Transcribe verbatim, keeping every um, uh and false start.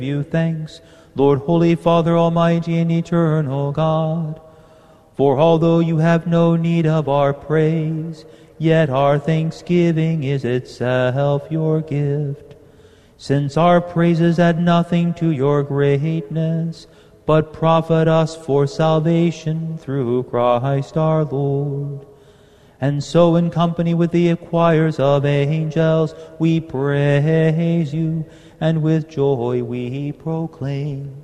you thanks, Lord, Holy Father, Almighty and Eternal God. For although you have no need of our praise, yet our thanksgiving is itself your gift. Since our praises add nothing to your greatness, but profit us for salvation through Christ our Lord. And so in company with the choirs of angels we praise you, and with joy we proclaim.